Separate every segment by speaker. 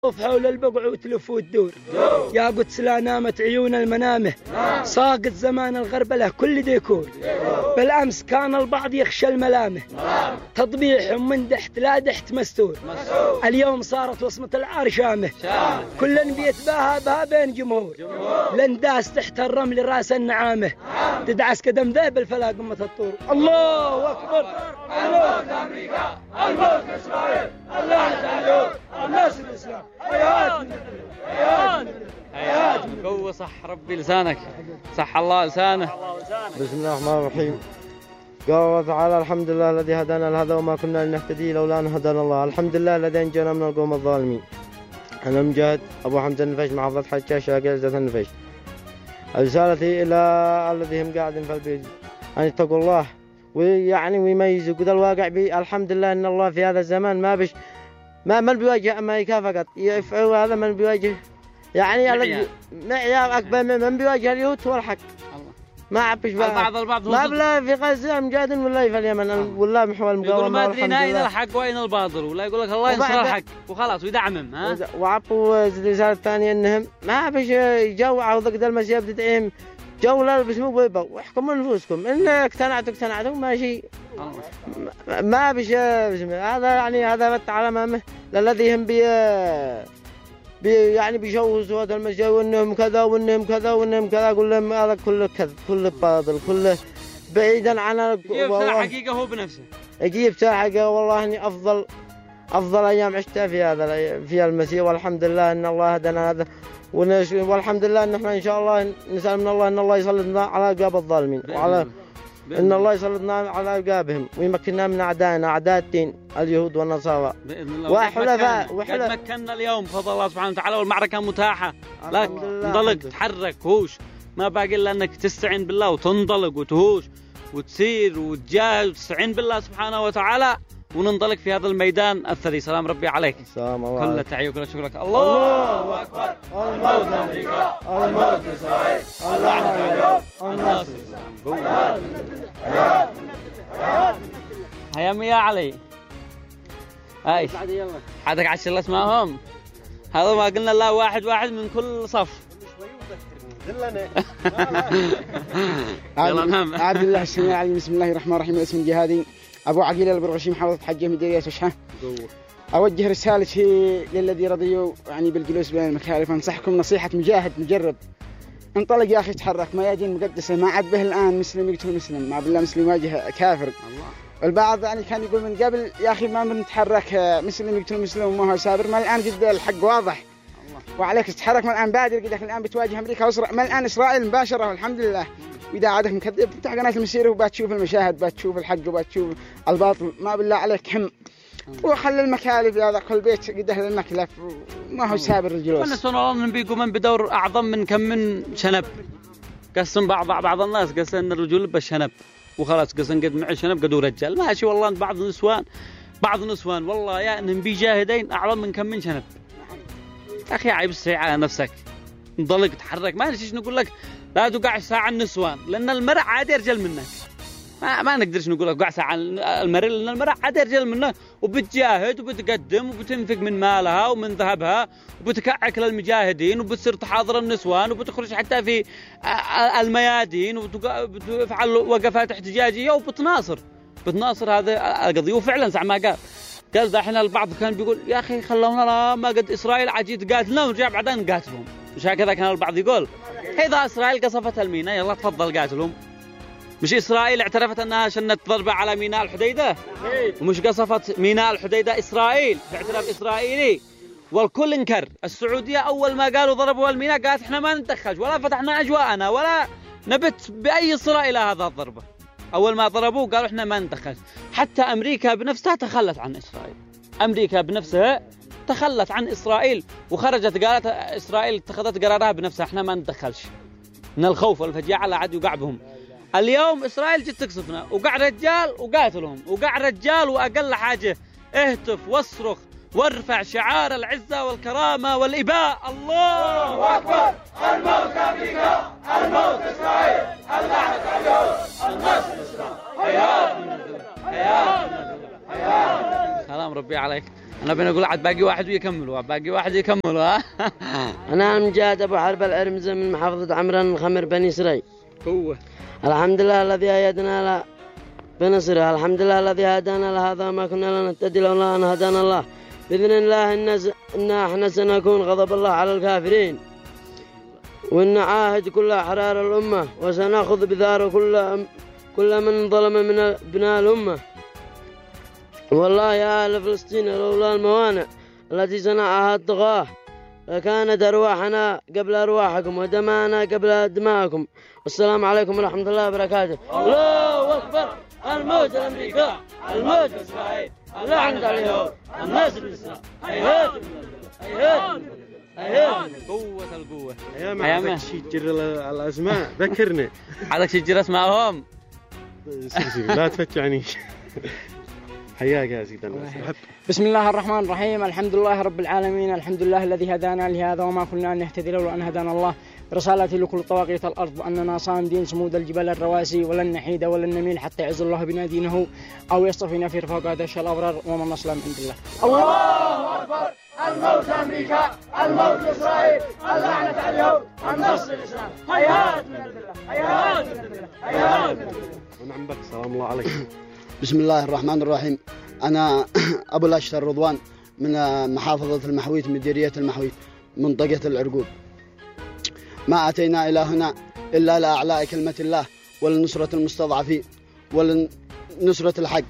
Speaker 1: حول البقع وتلف وتدور يا قدس لا نامت عيون المنامه صاقت زمان الغربله كل ديكور بالأمس كان البعض يخشى الملامه تطبيحهم من دحت لا دحت مستور اليوم صارت وصمة العار شامه كل بيتباهى بها بين جمهور لنداس تحت الرمل راس النعامه تدعس قدم ذئب الفلا قمة الطور. الله أكبر. الموت أمريكا الموت إسرائيل اللعنة اليهود النصر الإسلام.
Speaker 2: حياة قوة صح ربي لسانك صح الله لسانه.
Speaker 3: بسم الله الرحمن الرحيم. قال الله تعالى الحمد لله الذي هدانا لهذا وما كنا لنهتدي لولا أن هدانا الله. الحمد لله الذي أنجانا من القوم الظالمين. أنا مجاهد أبو حمزة النفيش محافظة حجة شاقل زيت النفيش. رسالتي إلى الذين قاعدين في البيت أن يتقوا الله ويعني ويميزوا قد الواقع بي. الحمد لله أن الله في هذا الزمان من بيواجه أمريكا فقط يفعلوا هذا من بيواجه يعني معيار أكبر من بيواجه اليهود هو الحق. ما عبش
Speaker 2: البعض
Speaker 3: ما بلا في غزة مجاد ولا في اليمن ولا محور المقاومة.
Speaker 2: يقول ما أدري أين الحق وأين الباطل ولا يقول لك الله ينصر الحق وخلاص ويدعمهم. ها
Speaker 3: وعبوا الرسالة الثانية إنهم ما بش يجوا ضد المسيح بتدعيهم جو لا بسمو بيبا واحكموا نفوسكم إن اقتنعتوا ماشي ما بش هذا يعني هذا تعالى الذي هم يعني بيشوهوا هذا المسجد وانهم كذا وانهم كذا وانهم كذا. اقول لهم هذا كله كذب كله باطل كله بعيدا عن
Speaker 2: يجيب حقيقه هو بنفسه
Speaker 3: يجيب حقيقه. والله اني افضل ايام عشتها في المسيح والحمد لله ان الله هدانا هذا والحمد لله ان احنا ان شاء الله نسال من الله ان الله يسلطنا على رقاب الظالمين وعلى إن الله يسلطنا على رقابهم ويمكننا من أعدائنا أعداء الدين اليهود والنصارى
Speaker 2: وحلفاء قد مكنا اليوم بفضل الله سبحانه وتعالى والمعركة متاحة لك انطلق تحرك هوش ما باقي إلا أنك تستعين بالله وتنطلق وتهوش وتسير وتجاهد وتستعين بالله سبحانه وتعالى وننطلق في هذا الميدان الثري. سلام ربي عليك.
Speaker 3: سلام الله.
Speaker 2: كل تحية وكل شكرك. الله أكبر.
Speaker 3: الموت أمريكا الموت إسرائيل اللعنة اليهود النصر الإسلام.
Speaker 2: هيا يا علي. هاي حدك عشر اسمائهم هذا ما قلنا الله واحد من كل صف.
Speaker 4: عبد الله السميع علي. بسم الله الرحمن الرحيم. الاسم الجهادي أبو عقيل البرغشي محافظة حجة مديرية وشحة. أوجه رسالتي للذي رضيوا يعني بالجلوس بين المخالف أنصحكم نصيحة مجاهد مجرب. انطلق يا أخي تحرك ميادين مقدسة ما عاد به الآن مسلم يقتل مسلم ما بالله مسلم يواجه كافر. البعض يعني كان يقول من قبل يا أخي ما بنتحرك مسلم يقتل مسلم وما هو سابر. ما الآن قد الحق واضح وعليك تتحرك. ما الآن بادر قدك الآن بتواجه أمريكا ما الآن إسرائيل مباشرة والحمد لله. وإذا عادك مكذب افتح قناة المسيرة وبتشوف المشاهد بتشوف الحق وبتشوف الباطل. ما بالله عليك هم وخلي المكالف هذا كل بيت قده المكلف ما هو سابر الجلوس.
Speaker 2: ونسأل الله أن بيقومن بدور أعظم من كم من شنب. قسم بعض الناس قسم أن الرجل بالشنب وخلاص قسم قد معي شنب قدوا رجال ماشي. والله بعض النسوان والله يا أنهم بيجاهدين أعظم من كم من شنب. أخي عيب السعي على نفسك انطلق تحرك. ما نشيش نقول لك لا تقع ساعة النسوان لأن المرء عادي يرجل منك. ما نقدرش نقول لك قع ساعة المرء لأن المرء عادي يرجل منك وبتجاهد وبتقدم وبتنفق من مالها ومن ذهبها وبتكعك للمجاهدين وبتصير تحاضر النسوان وبتخرج حتى في الميادين وبتفعل وقفات احتجاجية وبتناصر هذا القضية. وفعلا زع ما قال دحين البعض كان بيقول يا أخي خلونا ما قد إسرائيل عجيت قاتلنا ونرجع بعدين نقاتلهم. مش هكذا كان البعض يقول إذا إسرائيل قصفت الميناء يلا تفضل قاتلهم. مش إسرائيل اعترفت أنها شنت ضربة على ميناء الحديدة ومش قصفت ميناء الحديدة إسرائيل باعتراف إسرائيلي والكل انكر. السعودية أول ما قالوا ضربوا الميناء قالت إحنا ما نتدخل ولا فتحنا أجواءنا ولا نبت بأي صلة إلى هذا الضربة. أول ما ضربوه قالوا إحنا ما ندخل. حتى أمريكا بنفسها تخلت عن إسرائيل. أمريكا بنفسها تخلت عن إسرائيل وخرجت قالت إسرائيل اتخذت قرارها بنفسها إحنا ما ندخلش من الخوف والفجاعة لا عاد يقع بهم. اليوم إسرائيل جت تقصفنا وقع رجال وقاتلهم وقع رجال وأقل حاجة اهتف واصرخ وارفع شعار العزة والكرامة والإباء. الله
Speaker 1: أكبر. الموت أمريكا الموت إسرائيل اللعنة اليهود النصر الإسلام.
Speaker 2: سلام ربي عليك. أنا بنقول عاد باقي واحد ويكملوا، باقي واحد يكملوا. ها.
Speaker 5: أنا أمجاد أبو حرب الأرمزة من محافظة عمران الخمر بني سري.
Speaker 2: قوة.
Speaker 5: الحمد لله الذي أيدنا بنصره، الحمد لله الذي هدانا لهذا ما كنا لنهتدي لولا أن هدانا الله. بإذن الله إن احنا سنكون غضب الله على الكافرين، وإن عاهد كل أحرار الأمة، وسنأخذ بثار كل من ظلم من ابناء الأمة. والله يا أهل فلسطين لولا الموانع التي صنعها الطغاة لكانت أرواحنا قبل أرواحكم ودماءنا قبل دماءكم. والسلام عليكم ورحمة الله وبركاته. الله أكبر. الموت الأمريكا، الموت إسرائيل، اللعنة على اليهود، النصر الإسلام. هيهات هيهات هيهات.
Speaker 2: قوة القوة.
Speaker 3: يا ما شي تجر الأسماء ذكرني.
Speaker 2: عندك شي تجر اسمائهم؟
Speaker 3: لا تفجعني. حياك يا سيدنا.
Speaker 4: بسم الله الرحمن الرحيم. الحمد لله رب العالمين، الحمد لله الذي هدانا لهذا وما كنا نهتدي لولا أن هدانا الله. رسالتي لكل طواغيت الأرض أننا صامدين صمود الجبال الرواسي، ولن نحيد ولن نميل حتى يعز الله بنا دينه أو يصطفينا في رفاقات الأبرار، ومن نصل من عند الله. الله أكبر. الموت أمريكا، الموت إسرائيل، اللعنة على اليهود، النصر الإسلام. هيهات من عند الله، هيهات من عند الله، هيهات من عند الله.
Speaker 3: ونعم بك. سلام الله عليك.
Speaker 6: بسم الله الرحمن الرحيم. أنا أبو الأشتر رضوان من محافظة المحويت، مديرية المحويت، منطقة العرقوب. ما أتينا إلى هنا إلا لأعلاء كلمة الله ولنصرة المستضعفين ولنصرة الحق.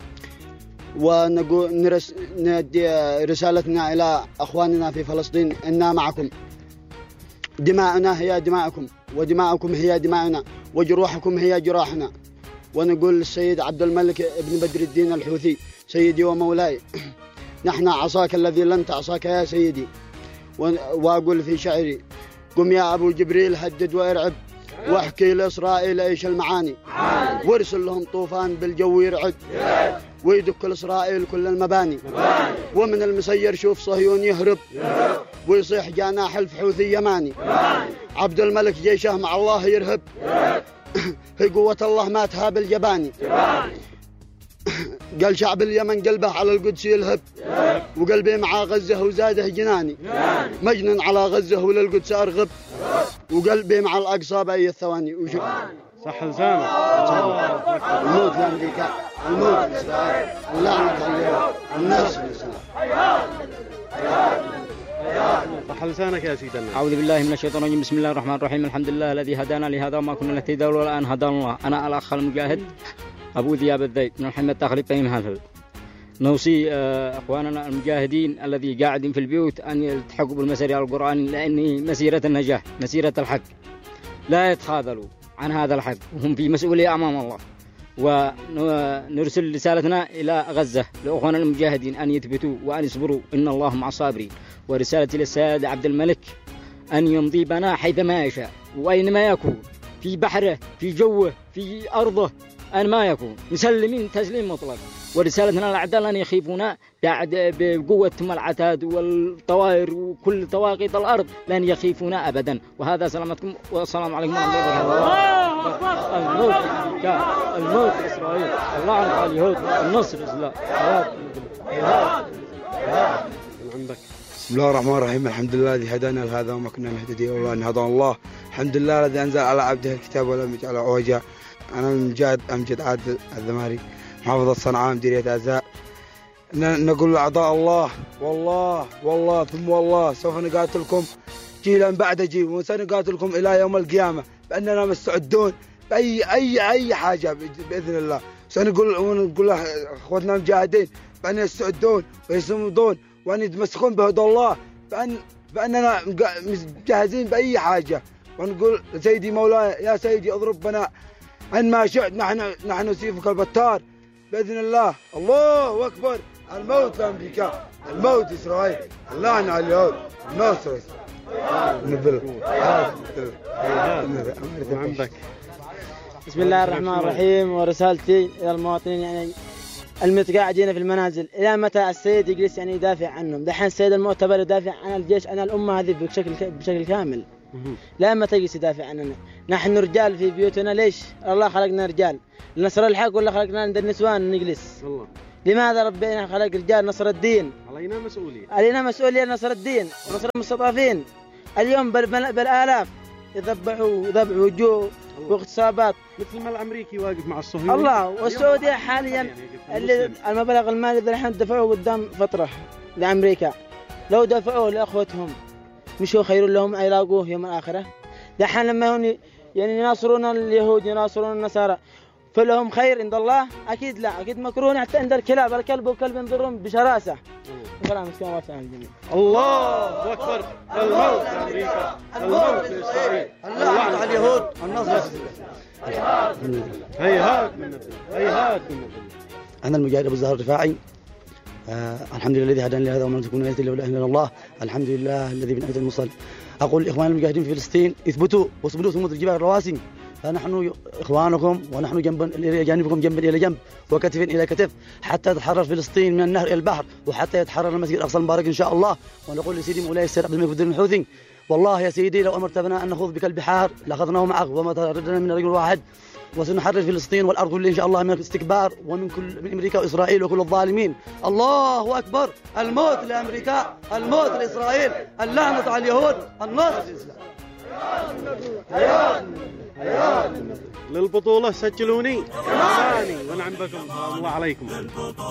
Speaker 6: ونقول ندي رسالتنا إلى أخواننا في فلسطين: إنا معكم، دماؤنا هي دماؤكم، ودماؤكم هي دماؤنا، وجروحكم هي جراحنا. ونقول للسيد عبد الملك ابن بدر الدين الحوثي: سيدي ومولاي، نحن عصاك الذي لن تعصاك يا سيدي. وأقول في شعري: قم يا أبو جبريل هدد وارعب، واحكي لإسرائيل إيش المعاني، وارسل لهم طوفان بالجو يرعد، ويدك لإسرائيل كل المباني. ومن المسير شوف صهيون يهرب، ويصيح جانا حلف حوثي يماني. عبد الملك جيشه مع الله يرهب، هي قوة الله ما تهاب الجباني. قال شعب اليمن قلبه على القدس يلهب، وقلبي مع غزة وزاده جناني. مجنن على غزة وللقدس أرغب، وقلبي مع الأقصى بأي الثواني.
Speaker 3: صح لسانك.
Speaker 6: الموت لأمريكا، الموت لإسرائيل، اللعنة على اليهود، النصر الإسلام.
Speaker 3: صح لسانك يا سيدنا.
Speaker 7: أعوذ بالله من الشيطان الرجيم. بسم الله الرحمن الرحيم. الحمد لله الذي هدانا لهذا وما كنا نهتدي لولا أن هدانا الله. أنا الأخ المجاهد أبو ذياب الذيب من الحمى التغريب بين هذا. نوصي أخواننا المجاهدين الذي قاعدين في البيوت أن يلتحقوا بالمسيرة القرآن، لأن مسيرة النجاح، مسيرة الحق، لا يتخاذلوا عن هذا الحق، وهم في مسؤولية أمام الله. ونرسل رسالتنا إلى غزة لأخواننا المجاهدين أن يثبتوا وأن يصبروا، إن الله مع الصابرين. ورسالتي للسيد عبد الملك أن يمضي بنا حيثما يشاء وأينما يكون، في بحره، في جوه، في أرضه، أن ما يكون مسلمين تسليم مطلق. ورسالتنا للأعداء أن يخيفونا بقوة العتاد والطوائر وكل طواغيت الأرض، لن يخيفونا أبدا. وهذا سلامتكم، والسلام عليكم ورحمة الله وبركاته. الموت الموت إسرائيل، اللعنة على اليهود، النصر الإسلام.
Speaker 8: بسم الله الرحمن الرحيم. الحمد لله الذي هدانا لهذا وما كنا نهتدي لولا أن هدانا الله. الحمد لله الذي أنزل على عبده الكتاب ولم يجعل عوجا. أنا المجاهد أمجد عادل الذماري، محافظة صنعاء، مديرية أزاء. نقول لأعضاء الله: والله ثم والله سوف نقاتلكم جيلا بعد جيل، وسنقاتلكم إلى يوم القيامة، بأننا مستعدون بأي حاجة بإذن الله. ونقول أخوتنا المجاهدين بأن يستعدون ويصمدون وأن يتمسكون بهدى الله، بأننا مجهزين بأي حاجة. ونقول: سيدي مولاي، يا سيدي اضرب بنا عن ما شئت، نحن سيفك البتار بإذن الله. الله أكبر. الموت لأمريكا، الموت إسرائيل، اللعنة على اليهود، النصر.
Speaker 5: بسم الله الرحمن الرحيم. ورسالتي إلى المواطنين يعني المتقاعدين في المنازل: إلى متى السيد يجلس يعني يدافع عنهم؟ دحين السيد المعتبر يدافع عن الجيش، عن الأمة هذه بشكل كامل. لا متى يجلس يدافع عننا؟ نحن رجال في بيوتنا. ليش الله خلقنا رجال؟ لنصر الحق ولا خلقنا عند النسوان نجلس؟
Speaker 9: لماذا ربنا خلق رجال نصر الدين؟ علينا مسؤولية نصر الدين ونصر المستضعفين. اليوم بالآلاف يذبحوا وجوه واغتصابات،
Speaker 10: مثل ما الأمريكي واقف مع الصهيوني.
Speaker 9: الله، والسعودية حاليا المبلغ المالي اللي الحين دفعوه قدام فترة لأمريكا، لو دفعوه لأخوتهم مش هو خير لهم يلاقوه يوم الآخرة؟ دحين لما هم يعني يناصرون اليهود يناصرون النصارى فلهم خير عند الله؟ أكيد لا، أكيد مكروه حتى عند الكلاب. الكلب والكلب ينظرون بشراسة. كلام مسكين واسع الجميع.
Speaker 10: الله أكبر. الموت لأمريكا، الموت لإسرائيل، اللعنة على اليهود، النصر. هيهات من هيهات من.
Speaker 11: أنا المجاهد أبو الزهر الرفاعي. الحمد لله الذي هداني لهذا وما لم تكن هداية لولا إلا الله. الحمد لله الذي بنعمته المصل. أقول لإخوان المجاهدين في فلسطين اثبتوا واصبروا ثم الجبال الرواسي، فنحن إخوانكم ونحن جانبكم جنبا إلى جنب وكتف إلى كتف حتى تتحرر فلسطين من النهر إلى البحر، وحتى يتحرر المسجد الأقصى المبارك إن شاء الله. ونقول لسيدي مولاي السيد عبد الملك بن الحوثي: والله يا سيدي لو أمرتنا أن نخوض بك البحار لأخذناه معك وما تردنا من رجل واحد، وسنحرر فلسطين والأرض كلها إن شاء الله من الاستكبار ومن من أمريكا وإسرائيل وكل الظالمين. الله أكبر. الموت لأمريكا، الموت لإسرائيل، اللعنة على اليهود، النصر
Speaker 10: للبطولة سجلوني ثاني ونعم بكم. الله عليكم.